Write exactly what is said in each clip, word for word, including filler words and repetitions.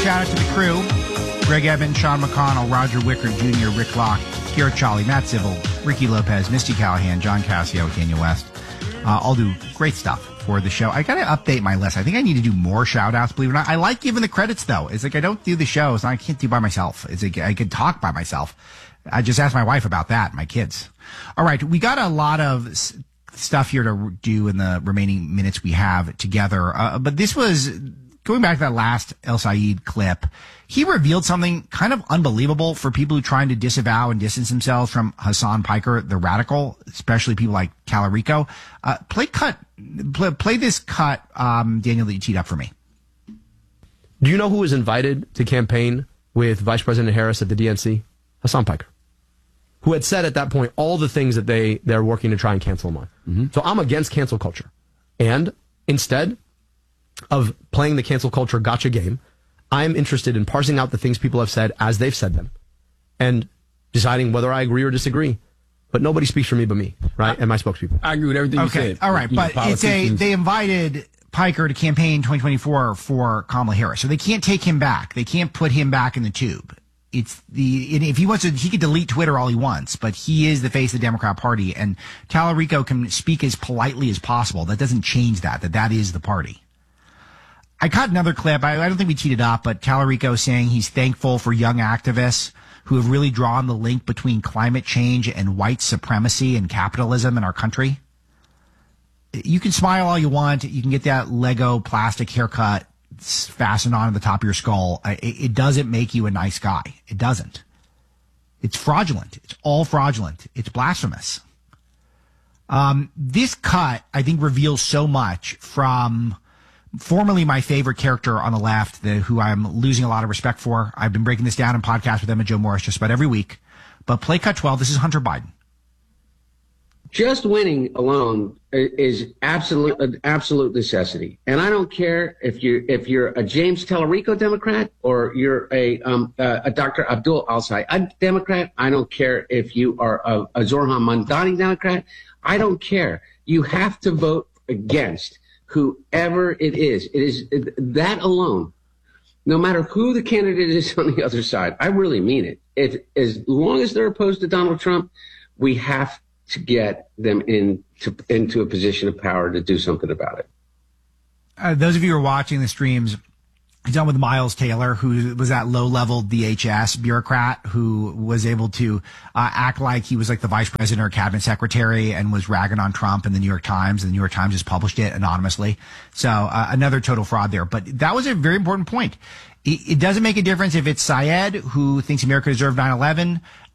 Shout out to the crew. Greg Evans, Sean McConnell, Roger Wicker Junior, Rick Locke, Garrett Charlie, Matt Zibel, Ricky Lopez, Misty Callahan, John Cassio, Daniel West. Uh, all do great stuff for the show. I got to update my list. I think I need to do more shout outs, believe it or not. I like giving the credits, though. It's like I don't do the shows. I can't do by myself. It's like I could talk by myself. I just asked my wife about that, my kids. All right. We got a lot of s- stuff here to do in the remaining minutes we have together. Uh, but this was going back to that last El Sayed clip. He revealed something kind of unbelievable for people who are trying to disavow and distance themselves from Hassan Piker, the radical, especially people like Talarico. Uh, play cut, play, play this cut, um, Daniel, that you teed up for me. Do you know who was invited to campaign with Vice President Harris at the D N C? Hassan Piker, who had said at that point all the things that they, they're working to try and cancel him on. Mm-hmm. So I'm against cancel culture. And instead of playing the cancel culture gotcha game, I'm interested in parsing out the things people have said as they've said them and deciding whether I agree or disagree. But nobody speaks for me but me, right? And my spokespeople. I agree with everything okay. you said. All right, you but know, it's a, they invited Piker to campaign twenty twenty-four for Kamala Harris. So they can't take him back. They can't put him back in the tube. It's the, and if he wants to, he could delete Twitter all he wants, but he is the face of the Democrat Party, and Talarico can speak as politely as possible. That doesn't change that, that that is the party. I caught another clip. I, I don't think we teed it up, but Talarico saying he's thankful for young activists who have really drawn the link between climate change and white supremacy and capitalism in our country. You can smile all you want. You can get that Lego plastic haircut fastened on the top of your skull. It, it doesn't make you a nice guy. It doesn't. It's fraudulent. It's all fraudulent. It's blasphemous. Um, this cut, I think, reveals so much from formerly my favorite character on the left, the, who I'm losing a lot of respect for. I've been breaking this down in podcasts with Emma Jo Morris just about every week. But play cut twelve, this is Hunter Biden. Just winning alone is absolute an absolute necessity, and I don't care if you if you're a James Talarico Democrat or you're a um, uh, a Doctor Abdul Al-Sayed Democrat. I don't care if you are a, a Zohran Mamdani Democrat. I don't care. You have to vote against whoever it is. It is it, that alone, no matter who the candidate is on the other side. I really mean it. If as long as they're opposed to Donald Trump, we have to get them into into a position of power to do something about it. Uh, those of you who are watching the streams, he's on with Miles Taylor, who was that low-level D H S bureaucrat who was able to uh, act like he was like the vice president or cabinet secretary and was ragging on Trump in the New York Times. And the New York Times just published it anonymously. So uh, another total fraud there. But that was a very important point. It, it doesn't make a difference if it's Syed, who thinks America deserved nine eleven,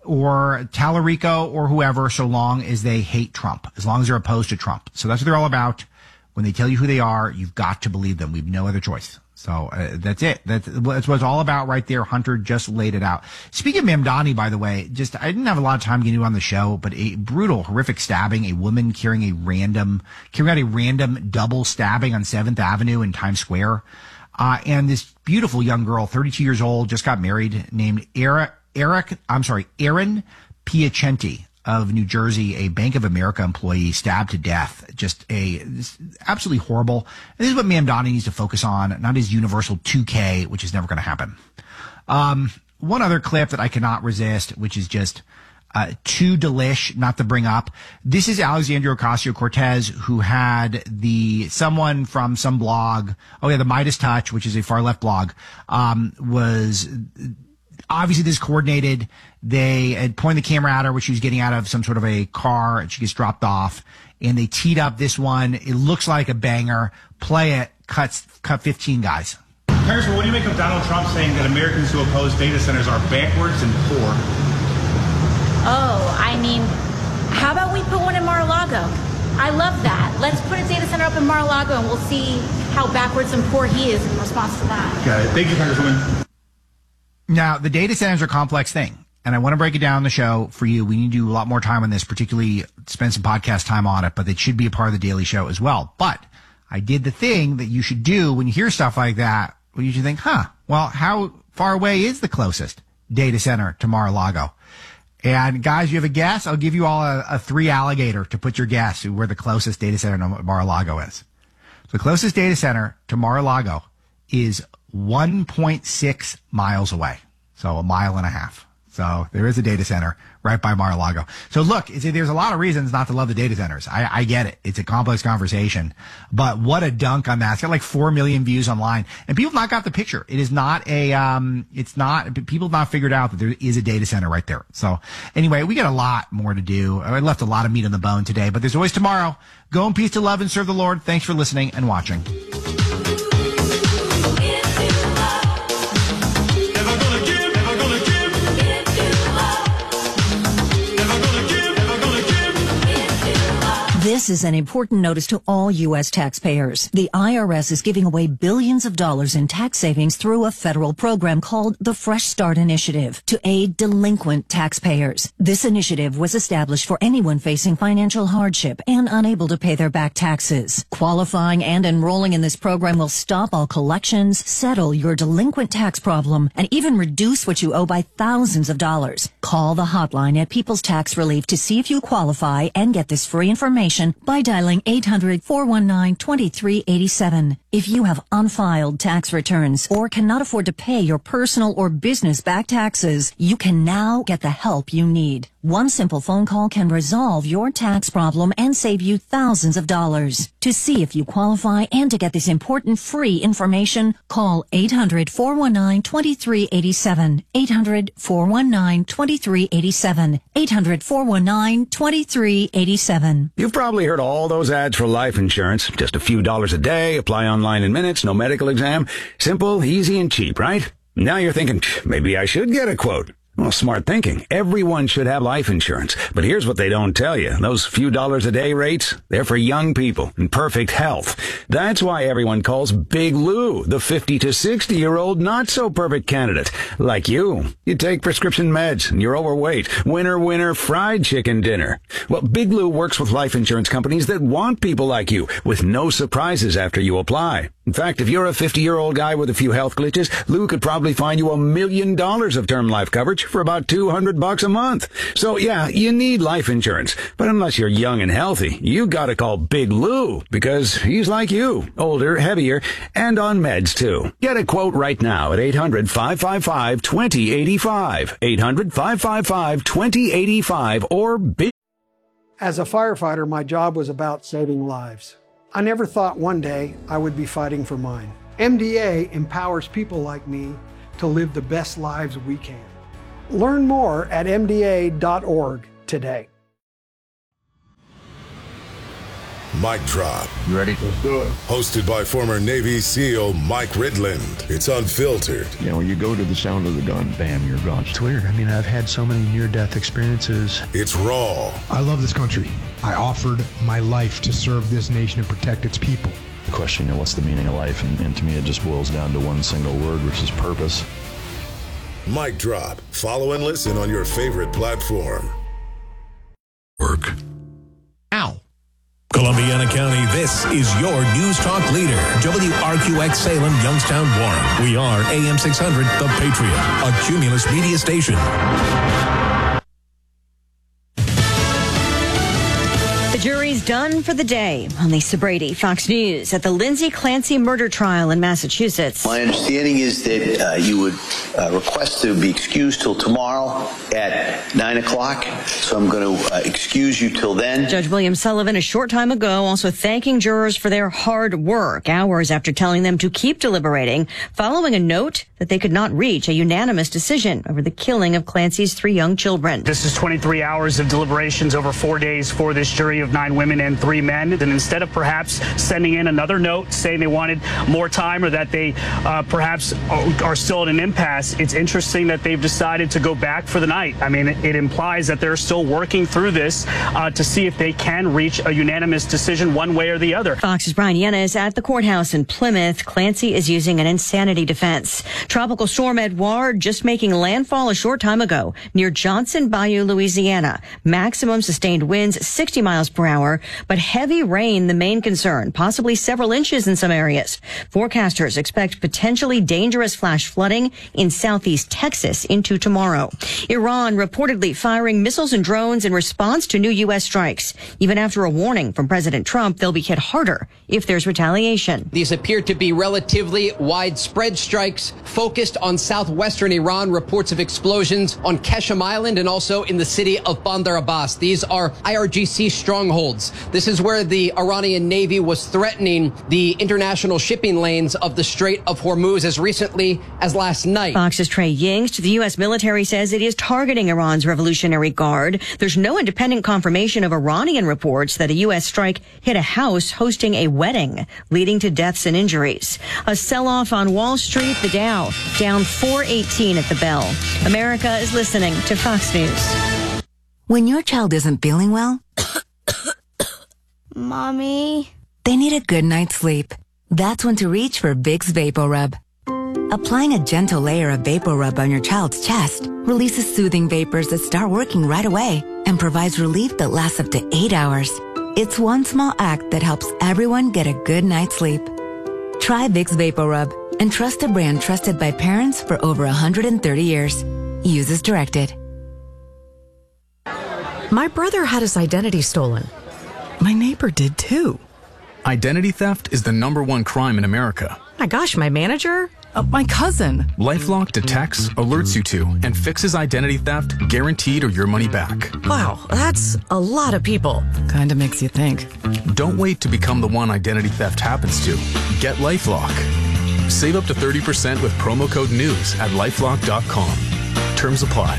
or Talarico or whoever, so long as they hate Trump, as long as they're opposed to Trump. So that's what they're all about. When they tell you who they are, you've got to believe them. We have no other choice. So uh, that's it. That's, that's what it's all about right there. Hunter just laid it out. Speaking of Mamdani, by the way, just I didn't have a lot of time getting on the show, but a brutal, horrific stabbing, a woman carrying a random, carrying out a random double stabbing on seventh Avenue in Times Square. Uh, and this beautiful young girl, thirty-two years old, just got married, named Eric, Eric, I'm sorry, Erin Piacenti of New Jersey, a Bank of America employee, stabbed to death. Just a absolutely horrible. And this is what Mamdani needs to focus on, not his universal two K, which is never going to happen. Um, one other clip that I cannot resist, which is just uh, too delish not to bring up. This is Alexandria Ocasio-Cortez, who had the someone from some blog, oh yeah, the Midas Touch, which is a far left blog, um, was obviously this coordinated. They had pointed the camera at her when she was getting out of some sort of a car and she gets dropped off, and they teed up this one. It looks like a banger. Play it. Cuts, cut fifteen guys. Congressman, what do you make of Donald Trump saying that Americans who oppose data centers are backwards and poor? Oh, I mean, how about we put one in Mar-a-Lago? I love that. Let's put a data center up in Mar-a-Lago and we'll see how backwards and poor he is in response to that. Got it. Thank you, Congresswoman. Now, the data centers are a complex thing, and I want to break it down on the show for you. We need to do a lot more time on this, particularly spend some podcast time on it, but it should be a part of the Daily Show as well. But I did the thing that you should do when you hear stuff like that, where you should think, huh, well, how far away is the closest data center to Mar-a-Lago? And guys, you have a guess? I'll give you all a, a three alligator to put your guess to where the closest data center to Mar-a-Lago is. The closest data center to Mar-a-Lago is one point six miles away. So a mile and a half. So there is a data center right by Mar-a-Lago. So look, it's, there's a lot of reasons not to love the data centers. I, I get it. It's a complex conversation, but what a dunk on that. It's got like four million views online, and people have not got the picture. It is not a, um, it's not, people have not figured out that there is a data center right there. So anyway, we got a lot more to do. I left a lot of meat on the bone today, but there's always tomorrow. Go in peace to love and serve the Lord. Thanks for listening and watching. This is an important notice to all U S taxpayers. The I R S is giving away billions of dollars in tax savings through a federal program called the Fresh Start Initiative to aid delinquent taxpayers. This initiative was established for anyone facing financial hardship and unable to pay their back taxes. Qualifying and enrolling in this program will stop all collections, settle your delinquent tax problem, and even reduce what you owe by thousands of dollars. Call the hotline at People's Tax Relief to see if you qualify and get this free information by dialing eight hundred, four one nine, two three eight seven. If you have unfiled tax returns or cannot afford to pay your personal or business back taxes, you can now get the help you need. One simple phone call can resolve your tax problem and save you thousands of dollars. To see if you qualify and to get this important free information, call eight hundred, four one nine, two three eight seven. eight hundred, four one nine, two three eight seven. eight hundred, four one nine, two three eight seven. You've probably heard all those ads for life insurance. Just a few dollars a day, apply online in minutes, no medical exam. Simple, easy, and cheap, right? Now you're thinking, maybe I should get a quote. Well, smart thinking. Everyone should have life insurance. But here's what they don't tell you. Those few dollars a day rates, they're for young people in perfect health. That's why everyone calls Big Lou the fifty to sixty year old not so perfect candidate. Like you. You take prescription meds and you're overweight. Winner, winner, fried chicken dinner. Well, Big Lou works with life insurance companies that want people like you with no surprises after you apply. In fact, if you're a fifty year old guy with a few health glitches, Lou could probably find you a million dollars of term life coverage for about two hundred bucks a month. So yeah, you need life insurance. But unless you're young and healthy, you gotta call Big Lou because he's like you, older, heavier, and on meds too. Get a quote right now at eight hundred, five five five, two zero eight five. eight hundred, five five five, two zero eight five or Big. As a firefighter, my job was about saving lives. I never thought one day I would be fighting for mine. M D A empowers people like me to live the best lives we can. Learn more at M D A dot org today. Mic Drop. You ready? Let's do it. Hosted by former Navy SEAL Mike Ridland. It's unfiltered. You know, when you go to the sound of the gun, bam, you're gone. It's weird. I mean, I've had so many near-death experiences. It's raw. I love this country. I offered my life to serve this nation and protect its people. The question, you know, what's the meaning of life? And, and to me, it just boils down to one single word, which is purpose. Mic Drop. Follow and listen on your favorite platform. Work. Ow. Columbiana County, this is your News Talk leader. W R Q X Salem, Youngstown, Warren. We are A M six hundred, The Patriot, a Cumulus media station. The jury's done for the day. On Lisa Brady, Fox News, at the Lindsay Clancy murder trial in Massachusetts. My understanding is that uh, you would uh, request to be excused till tomorrow at nine o'clock. So I'm going to uh, excuse you till then. Judge William Sullivan, a short time ago, also thanking jurors for their hard work, hours after telling them to keep deliberating, following a note that they could not reach a unanimous decision over the killing of Clancy's three young children. This is twenty-three hours of deliberations over four days for this jury of nine women and three men. And instead of perhaps sending in another note saying they wanted more time or that they uh, perhaps are still at an impasse, it's interesting that they've decided to go back for the night. I mean, it, it implies that they're still working through this uh, to see if they can reach a unanimous decision one way or the other. Fox's Brian Yenna is at the courthouse in Plymouth. Clancy is using an insanity defense. Tropical storm Edouard just making landfall a short time ago near Johnson Bayou, Louisiana. Maximum sustained winds sixty miles per hour, but heavy rain the main concern, possibly several inches in some areas. Forecasters expect potentially dangerous flash flooding in southeast Texas into tomorrow. Iran reportedly firing missiles and drones in response to new U S strikes. Even after a warning from President Trump, they'll be hit harder if there's retaliation. These appear to be relatively widespread strikes focused on southwestern Iran. Reports of explosions on Keshem Island and also in the city of Bandar Abbas. These are I R G C strongholds. This is where the Iranian Navy was threatening the international shipping lanes of the Strait of Hormuz as recently as last night. Fox's Trey Yingst. The U S military says it is targeting Iran's Revolutionary Guard. There's no independent confirmation of Iranian reports that a U S strike hit a house hosting a wedding, leading to deaths and injuries. A sell-off on Wall Street, the Dow down four eighteen at the bell. America is listening to Fox News. When your child isn't feeling well, Mommy, they need a good night's sleep. That's when to reach for Vicks VapoRub. Applying a gentle layer of VapoRub on your child's chest releases soothing vapors that start working right away and provides relief that lasts up to eight hours. It's one small act that helps everyone get a good night's sleep. Try Vicks VapoRub and trust a brand trusted by parents for over one hundred thirty years. Use as directed. My brother had his identity stolen. My neighbor did too. Identity theft is the number one crime in America. My gosh, my manager? Uh, my cousin. LifeLock detects, alerts you to, and fixes identity theft, guaranteed or your money back. Wow, that's a lot of people. Kinda makes you think. Don't wait to become the one identity theft happens to. Get LifeLock. Save up to thirty percent with promo code NEWS at lifelock dot com. Terms apply.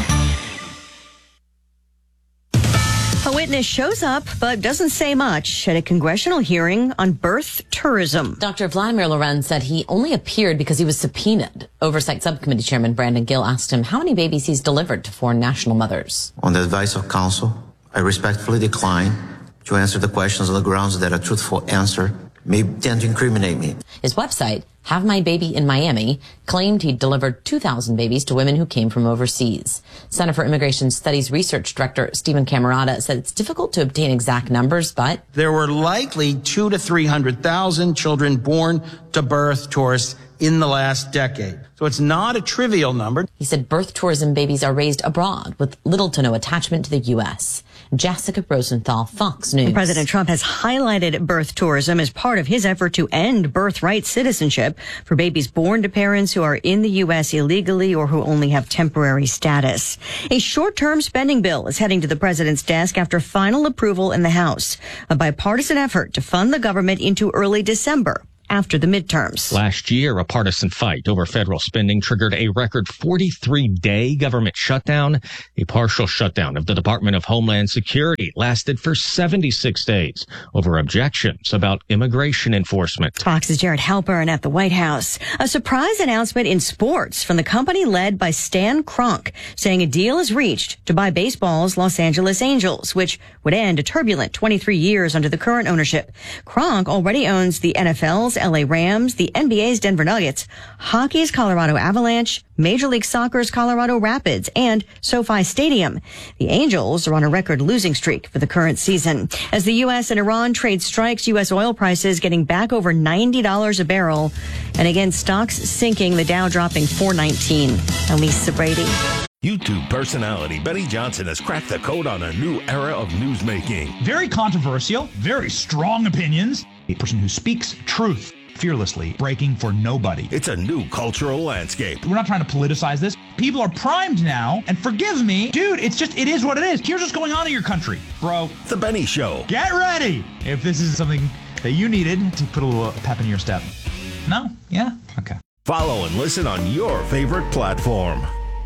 A witness shows up but doesn't say much at a congressional hearing on birth tourism. Doctor Vladimir Lorenz said he only appeared because he was subpoenaed. Oversight Subcommittee Chairman Brandon Gill asked him how many babies he's delivered to foreign national mothers. On the advice of counsel, I respectfully decline to answer the questions on the grounds that a truthful answer may tend to incriminate me. His website, Have My Baby in Miami, claimed he'd delivered two thousand babies to women who came from overseas. Center for Immigration Studies Research Director Stephen Camarata said it's difficult to obtain exact numbers, but there were likely two to three hundred thousand children born to birth tourists in the last decade. So it's not a trivial number. He said birth tourism babies are raised abroad with little to no attachment to the U S. Jessica Rosenthal, Fox News. President Trump has highlighted birth tourism as part of his effort to end birthright citizenship for babies born to parents who are in the U S illegally or who only have temporary status. A short-term spending bill is heading to the president's desk after final approval in the House, a bipartisan effort to fund the government into early December, after the midterms. Last year, a partisan fight over federal spending triggered a record forty-three day government shutdown. A partial shutdown of the Department of Homeland Security lasted for seventy-six days over objections about immigration enforcement. Fox's Jared Halpern at the White House. A surprise announcement in sports from the company led by Stan Kroenke, saying a deal is reached to buy baseball's Los Angeles Angels, which would end a turbulent twenty-three years under the current ownership. Kroenke already owns the N F L's L A Rams, the N B A's Denver Nuggets, hockey's Colorado Avalanche, Major League Soccer's Colorado Rapids, and SoFi Stadium. The Angels are on a record losing streak for the current season. As the U S and Iran trade strikes, U S oil prices getting back over ninety dollars a barrel. And again, stocks sinking, the Dow dropping four nineteen. Elisa Brady. YouTube personality Benny Johnson has cracked the code on a new era of newsmaking. Very controversial, very strong opinions. A person who speaks truth fearlessly, breaking for nobody. It's a new cultural landscape. We're not trying to politicize this. People are primed now, and forgive me, dude, it's just, it is what it is. Here's what's going on in your country, bro. The Benny Show. Get ready if this is something that you needed to put a little pep in your step. No? Yeah? Okay. Follow and listen on your favorite platform.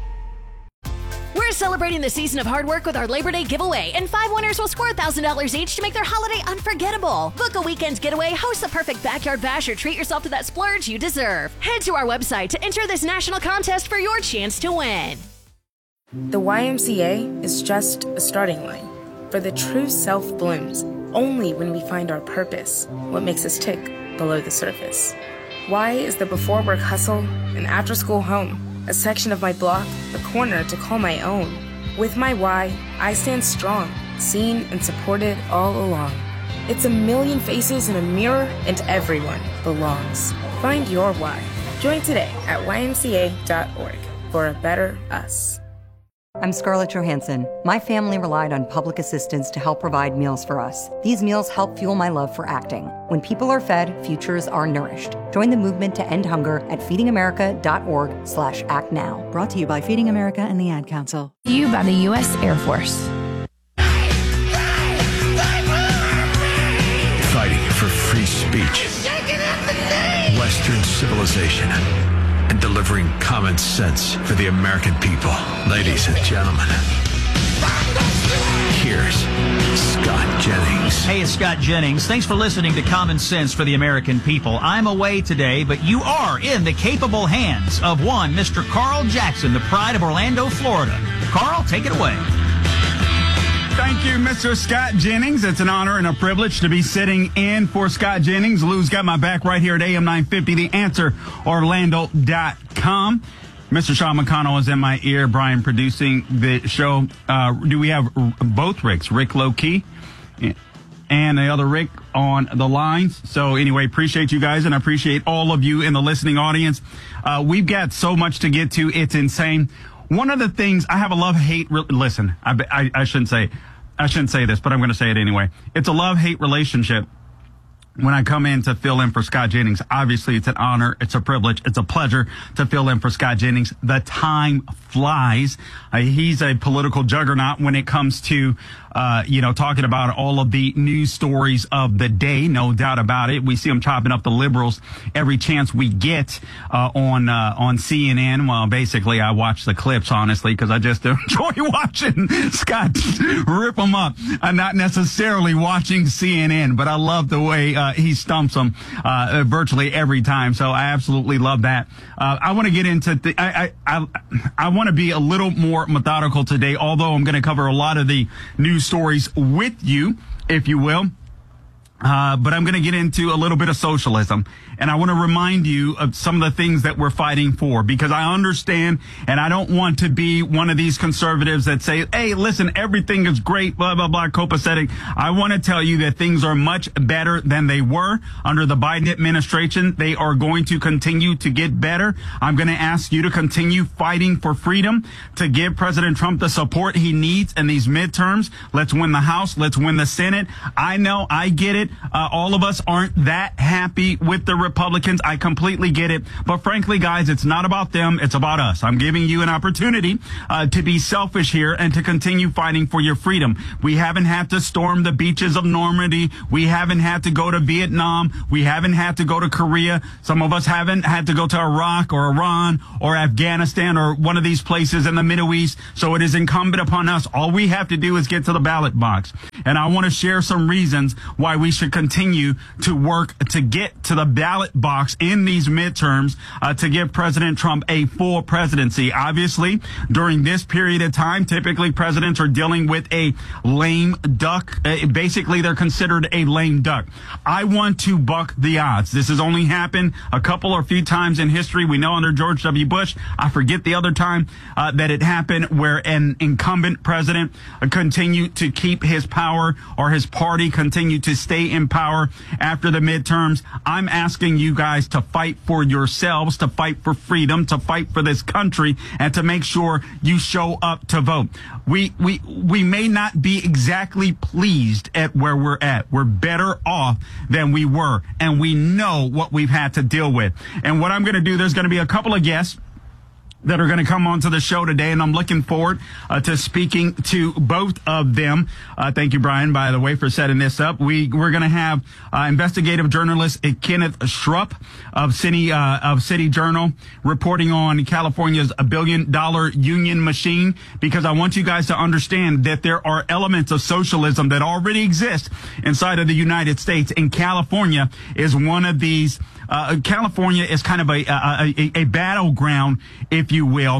We're celebrating the season of hard work with our Labor Day giveaway, and five winners will score one thousand dollars each to make their holiday unforgettable. Book a weekend's getaway, host the perfect backyard bash, or treat yourself to that splurge you deserve. Head to our website to enter this national contest for your chance to win. The Y M C A is just a starting line, for the true self blooms only when we find our purpose, what makes us tick below the surface. Y is the before work hustle and after school home, a section of my block, a corner to call my own. With my Y, I stand strong, seen and supported all along. It's a million faces in a mirror, and everyone belongs. Find your Y. Join today at Y M C A dot org for a better us. I'm Scarlett Johansson. My family relied on public assistance to help provide meals for us. These meals help fuel my love for acting. When people are fed, futures are nourished. Join the movement to end hunger at feeding america dot org slash act now. Brought to you by Feeding America and the Ad Council. You by the U S Air Force. Fighting for free speech, Western civilization, and delivering common sense for the American people. Ladies and gentlemen, here's Scott Jennings. Hey, it's Scott Jennings. Thanks for listening to Common Sense for the American People. I'm away today, but you are in the capable hands of one Mister Carl Jackson, the pride of Orlando, Florida. Carl, take it away. Thank you, Mister Scott Jennings. It's an honor and a privilege to be sitting in for Scott Jennings. Lou's got my back right here at A M nine fifty, The Answer, Orlando dot com. Mister Sean McConnell is in my ear. Brian producing the show. Uh, do we have both Ricks, Rick Lowkey and the other Rick on the lines? So anyway, appreciate you guys, and I appreciate all of you in the listening audience. Uh, we've got so much to get to. It's insane. One of the things, I have a love-hate, re- listen, I, I, I shouldn't say, I shouldn't say this, but I'm going to say it anyway. It's a love-hate relationship when I come in to fill in for Scott Jennings. Obviously, it's an honor, it's a privilege, it's a pleasure to fill in for Scott Jennings. The time flies. Uh, he's a political juggernaut when it comes to, uh, you know, talking about all of the news stories of the day, no doubt about it. We see him chopping up the liberals every chance we get uh, on uh, on C N N. Well, basically, I watch the clips, honestly, because I just enjoy watching Scott rip them up. I'm not necessarily watching C N N, but I love the way uh, he stumps them uh, virtually every time. So I absolutely love that. Uh, I want to get into the, I, I, I, I want to be a little more methodical today, although I'm going to cover a lot of the news stories with you, if you will. Uh, but I'm going to get into a little bit of socialism. And I want to remind you of some of the things that we're fighting for, because I understand, and I don't want to be one of these conservatives that say, hey, listen, everything is great, blah, blah, blah, copacetic. I want to tell you that things are much better than they were under the Biden administration. They are going to continue to get better. I'm going to ask you to continue fighting for freedom, to give President Trump the support he needs in these midterms. Let's win the House. Let's win the Senate. I know, I get it. Uh, all of us aren't that happy with the Republicans. I completely get it. But frankly, guys, it's not about them. It's about us. I'm giving you an opportunity uh, to be selfish here and to continue fighting for your freedom. We haven't had to storm the beaches of Normandy. We haven't had to go to Vietnam. We haven't had to go to Korea. Some of us haven't had to go to Iraq or Iran or Afghanistan or one of these places in the Middle East. So it is incumbent upon us. All we have to do is get to the ballot box. And I want to share some reasons why we should continue to work to get to the ballot box in these midterms uh, to give President Trump a full presidency. Obviously, during this period of time, typically presidents are dealing with a lame duck. Uh, basically, they're considered a lame duck. I want to buck the odds. This has only happened a couple or few times in history. We know under George W. Bush. I forget the other time uh, that it happened where an incumbent president uh, continued to keep his power, or his party continued to stay in power after the midterms. I'm asking you guys to fight for yourselves, to fight for freedom, to fight for this country, and to make sure you show up to vote. We we we may not be exactly pleased at where we're at. We're better off than we were, and we know what we've had to deal with. And what I'm going to do, there's going to be a couple of guests that are going to come onto the show today, and I'm looking forward uh, to speaking to both of them. Uh, thank you, Brian, by the way, for setting this up. We, we're going to have uh, investigative journalist Kenneth Schrupp of City, uh, of City Journal reporting on California's billion-dollar union machine, because I want you guys to understand that there are elements of socialism that already exist inside of the United States, and California is one of these. Uh, California is kind of a, a, a, a battleground, if you will, uh,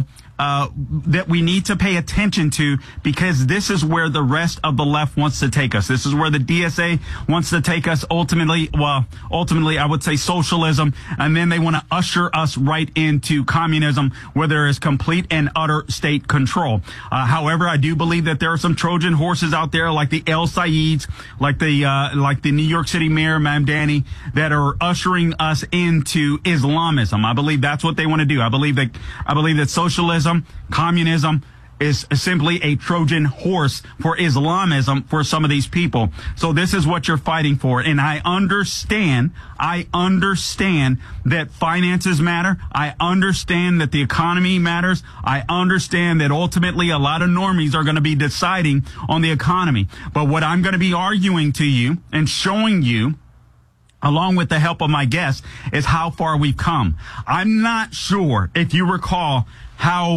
uh, that we need to pay attention to, because this is where the rest of the left wants to take us. This is where the D S A wants to take us. Ultimately, well, ultimately, I would say socialism, and then they want to usher us right into communism, where there is complete and utter state control. Uh, however, I do believe that there are some Trojan horses out there, like the El Sayeds, like the uh, like the New York City Mayor Mamdani, that are ushering us into Islamism. I believe that's what they want to do. I believe that I believe that socialism, communism, is simply a Trojan horse for Islamism for some of these people. So this is what you're fighting for. And I understand, I understand that finances matter. I understand that the economy matters. I understand that ultimately a lot of normies are going to be deciding on the economy. But what I'm going to be arguing to you and showing you, along with the help of my guests, is how far we've come. I'm not sure if you recall how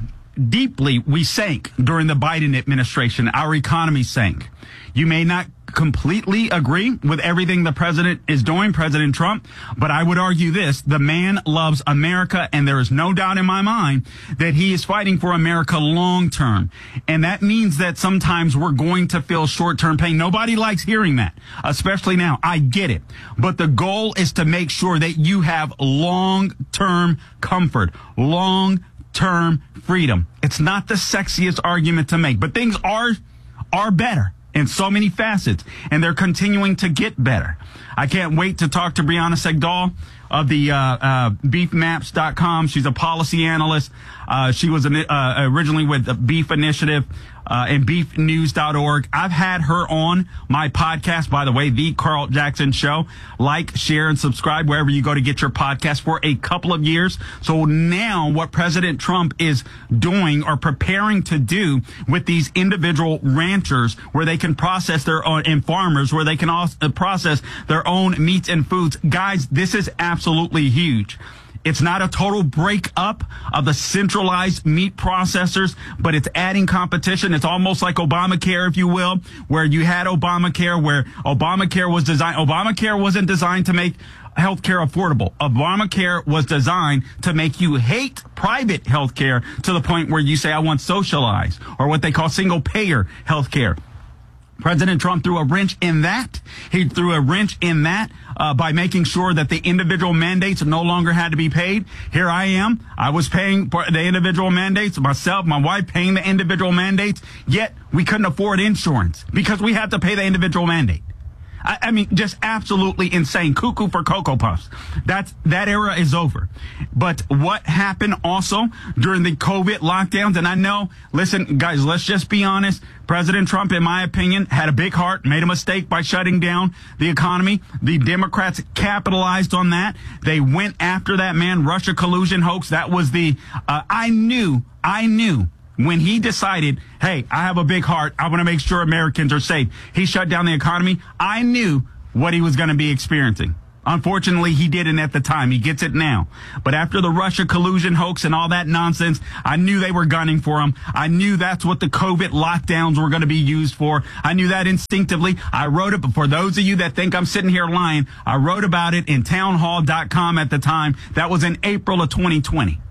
deeply we sank during the Biden administration. Our economy sank. You may not completely agree with everything the president is doing, President Trump, but I would argue this: the man loves America, and there is no doubt in my mind that he is fighting for America long term. And that means that sometimes we're going to feel short-term pain. Nobody likes hearing that, especially now. I get it. But the goal is to make sure that you have long-term comfort, long term freedom. It's not the sexiest argument to make, but things are are better in so many facets, and they're continuing to get better. I can't wait to talk to Brianna Segdal of the uh, uh, beef maps dot com. She's a policy analyst. Uh, she was uh, originally with the Beef Initiative uh, and beef news dot org. I've had her on my podcast, by the way, The Carl Jackson Show. Like, share, and subscribe wherever you go to get your podcast, for a couple of years. So now what President Trump is doing or preparing to do with these individual ranchers, where they can process their own, and farmers, where they can also process their own meats and foods. Guys, this is absolutely huge. It's not a total breakup of the centralized meat processors, but it's adding competition. It's almost like Obamacare, if you will, where you had Obamacare, where Obamacare was designed. Obamacare wasn't designed to make healthcare affordable. Obamacare was designed to make you hate private healthcare to the point where you say, I want socialized, or what they call single payer healthcare. President Trump threw a wrench in that. He threw a wrench in that uh, by making sure that the individual mandates no longer had to be paid. Here I am. I was paying for the individual mandates, myself, my wife paying the individual mandates, yet we couldn't afford insurance because we had to pay the individual mandate. I, I mean, just absolutely insane. Cuckoo for Cocoa Puffs. That's, that era is over. But what happened also during the COVID lockdowns, and I know, listen, guys, let's just be honest. President Trump, in my opinion, had a big heart, made a mistake by shutting down the economy. The Democrats capitalized on that. They went after that man, Russia collusion hoax. That was the, uh, I knew, I knew. When he decided, hey, I have a big heart, I want to make sure Americans are safe, he shut down the economy. I knew what he was going to be experiencing. Unfortunately, he didn't at the time. He gets it now. But after the Russia collusion hoax and all that nonsense, I knew they were gunning for him. I knew that's what the COVID lockdowns were going to be used for. I knew that instinctively. I wrote it, but for those of you that think I'm sitting here lying, I wrote about it in townhall dot com at the time. That was in April of twenty twenty.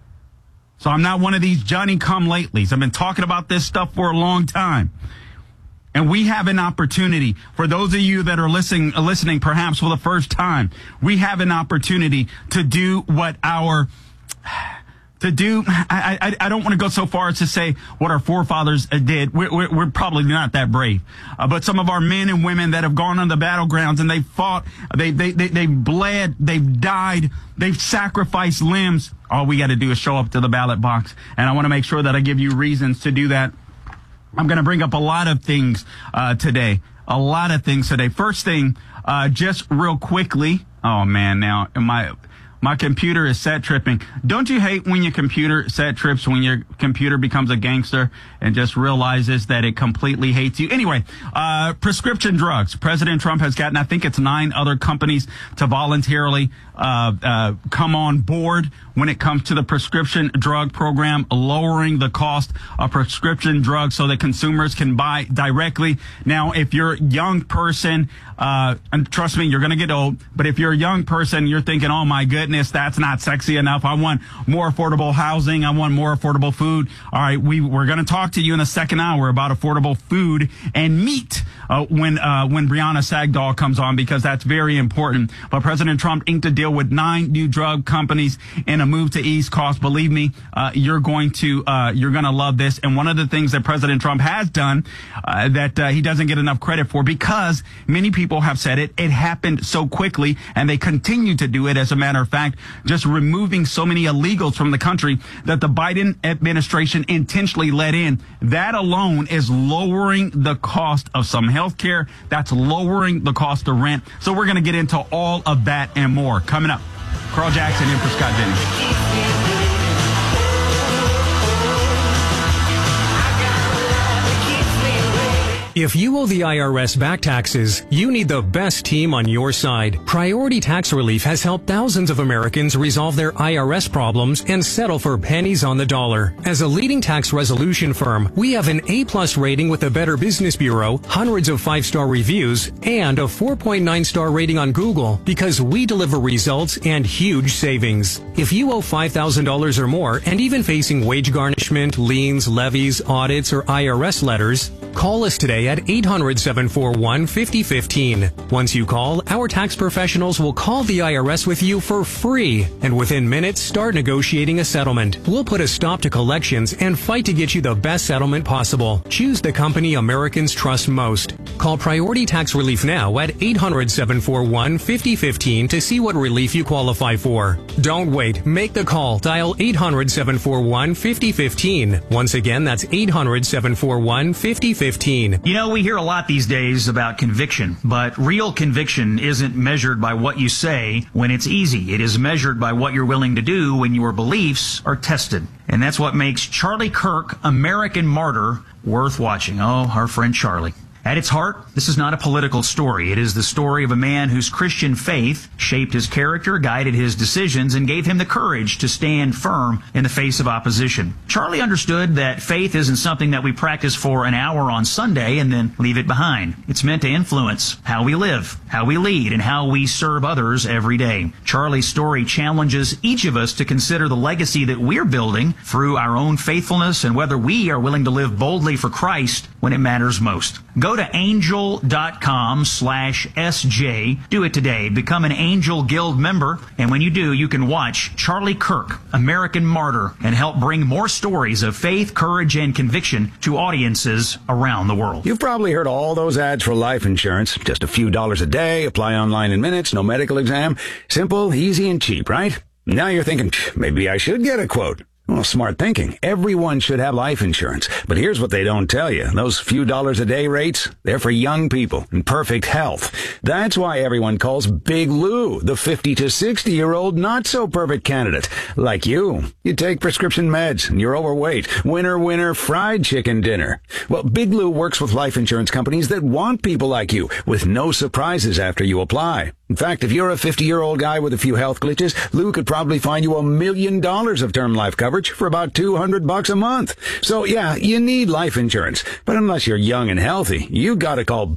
So I'm not one of these Johnny-come-latelys. I've been talking about this stuff for a long time. And we have an opportunity, for those of you that are listening, listening perhaps for the first time, we have an opportunity to do what our, to do, I, I, I don't want to go so far as to say what our forefathers did. We're, we're, we're probably not that brave. Uh, but some of our men and women that have gone on the battlegrounds and they've fought, they, they, they, they've bled, they've died, they've sacrificed limbs. All we got to do is show up to the ballot box. And I want to make sure that I give you reasons to do that. I'm going to bring up a lot of things uh, today. A lot of things today. First thing, uh, just real quickly. Oh, man, now my my computer is set tripping. Don't you hate when your computer set trips, when your computer becomes a gangster and just realizes that it completely hates you? Anyway, uh, prescription drugs. President Trump has gotten, I think it's nine other companies to voluntarily uh, uh, come on board when it comes to the prescription drug program, lowering the cost of prescription drugs so that consumers can buy directly. Now, if you're a young person, uh, and trust me, you're going to get old, but if you're a young person, you're thinking, oh my goodness, that's not sexy enough. I want more affordable housing. I want more affordable food. All right, we, we're going to talk to you in the second hour about affordable food and meat uh, when uh, when Brianna Sagdahl comes on, because that's very important. But President Trump inked a deal with nine new drug companies in a move to ease costs. Believe me, uh, you're going to uh, you're going to love this. And one of the things that President Trump has done uh, that uh, he doesn't get enough credit for, because many people have said it, it happened so quickly, and they continue to do it. As a matter of fact, just removing so many illegals from the country that the Biden administration intentionally let in. That alone is lowering the cost of some health care. That's lowering the cost of rent. So we're going to get into all of that and more coming up. Carl Jackson in for Scott Jennings. If you owe the I R S back taxes, you need the best team on your side. Priority Tax Relief has helped thousands of Americans resolve their I R S problems and settle for pennies on the dollar. As a leading tax resolution firm, we have an A-plus rating with the Better Business Bureau, hundreds of five-star reviews, and a four point nine star rating on Google because we deliver results and huge savings. If you owe five thousand dollars or more and even facing wage garnishment, liens, levies, audits, or I R S letters, call us today at eight hundred, seven four one, five oh one five. Once you call, our tax professionals will call the I R S with you for free, and within minutes start negotiating a settlement. We'll put a stop to collections and fight to get you the best settlement possible. Choose the company Americans trust most. Call Priority Tax Relief now at eight hundred, seven four one, five oh one five to see what relief you qualify for. Don't wait. Make the call. Dial eight hundred, seven four one, five oh one five. Once again, that's eight hundred, seven four one, five oh one five. You know, we hear a lot these days about conviction, but real conviction isn't measured by what you say when it's easy. It is measured by what you're willing to do when your beliefs are tested. And that's what makes Charlie Kirk, American Martyr, worth watching. Oh, our friend Charlie. At its heart, this is not a political story. It is the story of a man whose Christian faith shaped his character, guided his decisions, and gave him the courage to stand firm in the face of opposition. Charlie understood that faith isn't something that we practice for an hour on Sunday and then leave it behind. It's meant to influence how we live, how we lead, and how we serve others every day. Charlie's story challenges each of us to consider the legacy that we're building through our own faithfulness and whether we are willing to live boldly for Christ when it matters most. Go to angel.com slash SJ. Do it today. Become an Angel Guild member. And when you do, you can watch Charlie Kirk, American Martyr, and help bring more stories of faith, courage, and conviction to audiences around the world. You've probably heard all those ads for life insurance. Just a few dollars a day, apply online in minutes, no medical exam. Simple, easy, and cheap, right? Now you're thinking, maybe I should get a quote. Well, smart thinking. Everyone should have life insurance. But here's what they don't tell you. Those few dollars a day rates, they're for young people in perfect health. That's why everyone calls Big Lou the fifty to sixty year old not so perfect candidate. Like you. You take prescription meds and you're overweight. Winner, winner, fried chicken dinner. Well, Big Lou works with life insurance companies that want people like you with no surprises after you apply. In fact, if you're a fifty-year-old guy with a few health glitches, Lou could probably find you a million dollars of term life coverage for about two hundred bucks a month. So yeah, you need life insurance. But unless you're young and healthy, you gotta call